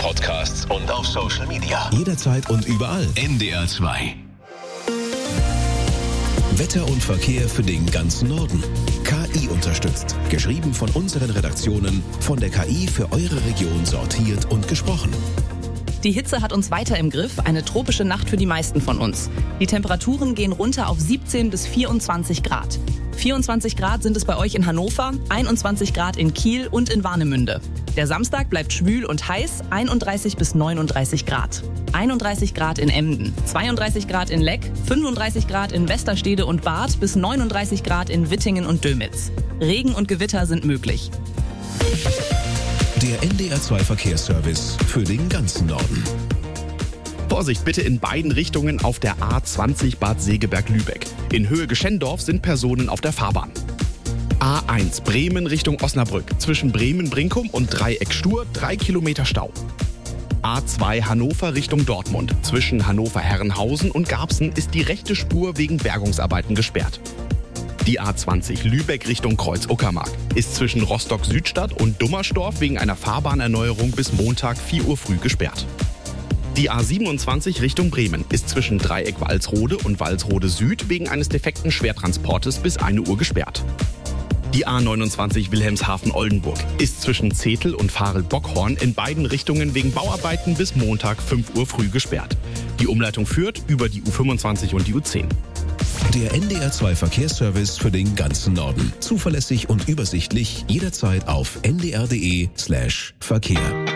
Podcasts und auf Social Media. Jederzeit und überall. NDR 2. Wetter und Verkehr für den ganzen Norden. KI unterstützt. Geschrieben von unseren Redaktionen, von der KI für eure Region sortiert und gesprochen. Die Hitze hat uns weiter im Griff, eine tropische Nacht für die meisten von uns. Die Temperaturen gehen runter auf 17 bis 24 Grad. 24 Grad sind es bei euch in Hannover, 21 Grad in Kiel und in Warnemünde. Der Samstag bleibt schwül und heiß, 31 bis 39 Grad. 31 Grad in Emden, 32 Grad in Leck, 35 Grad in Westerstede und Barth bis 39 Grad in Wittingen und Dömitz. Regen und Gewitter sind möglich. Der NDR 2 Verkehrsservice für den ganzen Norden. Vorsicht bitte in beiden Richtungen auf der A20 Bad Segeberg-Lübeck. In Höhe Geschendorf sind Personen auf der Fahrbahn. A1 Bremen Richtung Osnabrück. Zwischen Bremen-Brinkum und Dreieck-Stur 3 Kilometer Stau. A2 Hannover Richtung Dortmund. Zwischen Hannover-Herrenhausen und Garbsen ist die rechte Spur wegen Bergungsarbeiten gesperrt. Die A20 Lübeck Richtung Kreuz-Uckermark ist zwischen Rostock-Südstadt und Dummerstorf wegen einer Fahrbahnerneuerung bis Montag 4 Uhr früh gesperrt. Die A27 Richtung Bremen ist zwischen Dreieck Walsrode und Walsrode Süd wegen eines defekten Schwertransportes bis 1 Uhr gesperrt. Die A29 Wilhelmshaven-Oldenburg ist zwischen Zetel und Farel-Bockhorn in beiden Richtungen wegen Bauarbeiten bis Montag 5 Uhr früh gesperrt. Die Umleitung führt über die U25 und die U10. Der NDR 2 Verkehrsservice für den ganzen Norden. Zuverlässig und übersichtlich, jederzeit auf ndr.de/Verkehr.